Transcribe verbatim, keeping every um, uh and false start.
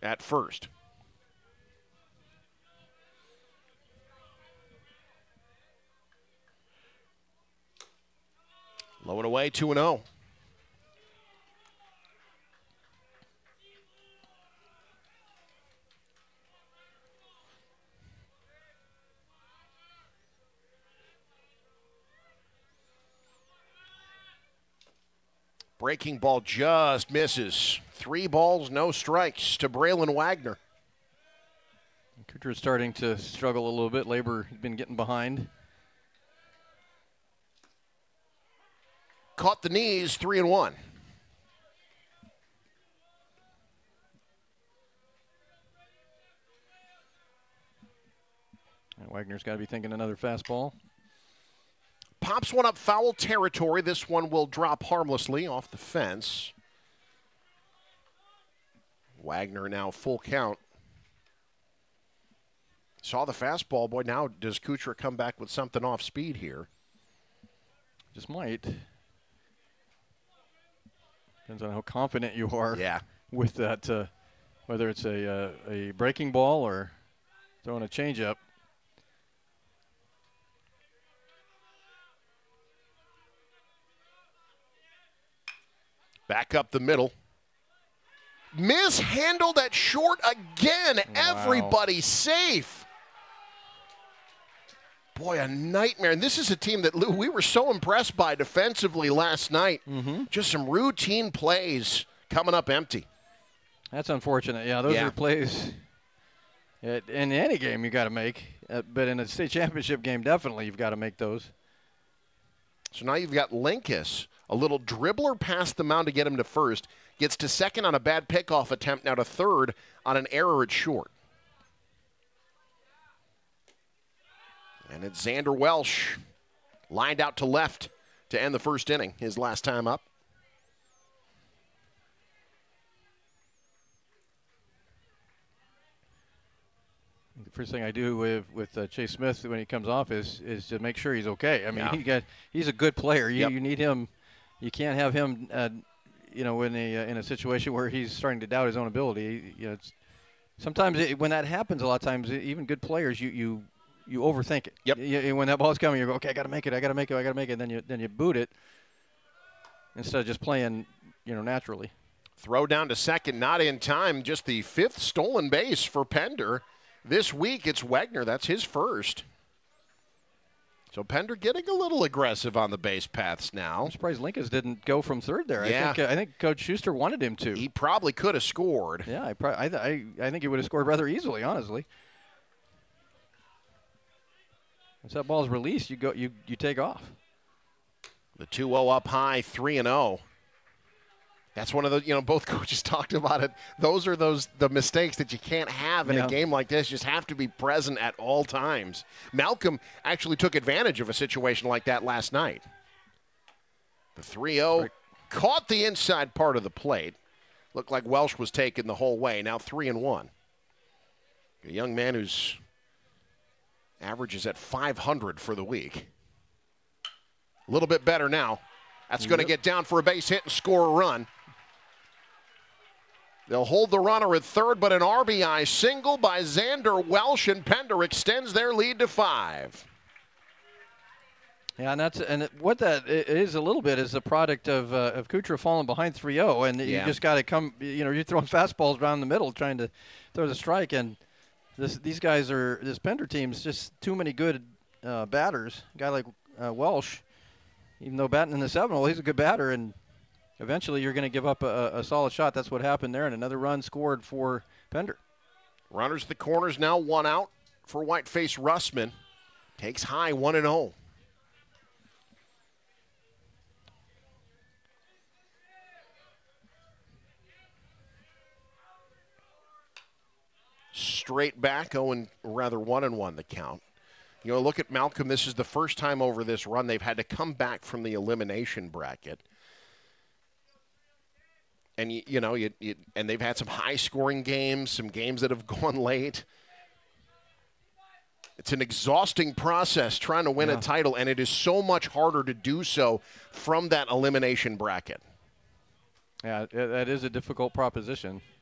at first. Low and away, two and oh. Breaking ball just misses. Three balls, no strikes to Braylon Wagner. Kucher's starting to struggle a little bit. Labor has been getting behind. Caught the knees, three and one. And Wagner's got to be thinking another fastball. Pops one up foul territory. This one will drop harmlessly off the fence. Wagner now full count. Saw the fastball. Boy, now does Kuchar come back with something off speed here? Just might. Depends on how confident you are yeah. with that, uh, whether it's a, uh, a breaking ball or throwing a changeup. Back up the middle. Mishandled at short again. Wow. Everybody safe. Boy, a nightmare. And this is a team that, Lou, we were so impressed by defensively last night. Mm-hmm. Just some routine plays coming up empty. That's unfortunate. Yeah, those yeah. are plays in any game you got to make. Uh, but in a state championship game, definitely you've got to make those. So now you've got Linkus, a little dribbler past the mound to get him to first. Gets to second on a bad pickoff attempt, now to third on an error at short. And it's Xander Welsh lined out to left to end the first inning, his last time up. The first thing I do with with uh, Chase Smith when he comes off is is to make sure he's okay. I mean, yeah. he got he's a good player. You, yep. you need him. You can't have him, uh, you know, in a uh, in a situation where he's starting to doubt his own ability. You know, it's, sometimes it, when that happens, a lot of times, even good players, you you you overthink it. Yep. You, when that ball's coming, you go, okay, I got to make it. I got to make it. I got to make it. And then you then you boot it instead of just playing, you know, naturally. Throw down to second, not in time. Just the fifth stolen base for Pender. This week, it's Wagner. That's his first. So Pender getting a little aggressive on the base paths now. I'm surprised Linkus didn't go from third there. Yeah. I think uh, I think Coach Schuster wanted him to. He probably could have scored. Yeah, I, pro- I, th- I, I think he would have scored rather easily, honestly. Once that ball's released, you go, you you take off. The two oh up high, three and oh. That's one of the, you know, both coaches talked about it. Those are those the mistakes that you can't have in yeah. a game like this. You just have to be present at all times. Malcolm actually took advantage of a situation like that last night. The three oh caught the inside part of the plate. Looked like Welsh was taken the whole way. Now three and one. A young man whose average is at five hundred for the week. A little bit better now. That's going to yep. get down for a base hit and score a run. They'll hold the runner at third, but an R B I single by Xander Welsh, and Pender extends their lead to five. Yeah, and that's and what that is a little bit is the product of uh, of Kuchar falling behind three oh, and yeah. you just got to come. You know, you're throwing fastballs around the middle, trying to throw the strike, and this these guys are this Pender team's just too many good uh, batters. A guy like uh, Welsh, even though batting in the seven hole, he's a good batter, and eventually you're going to give up a, a solid shot. That's what happened there, and another run scored for Pender. Runners at the corners now, one out for Whiteface Russman. Takes high, one and oh. Straight back, oh and rather one and one the count. You know, look at Malcolm. This is the first time over this run they've had to come back from the elimination bracket. And, you, you know, you, you, and they've had some high-scoring games, some games that have gone late. It's an exhausting process trying to win yeah. a title, and it is so much harder to do so from that elimination bracket. Yeah, that is a difficult proposition.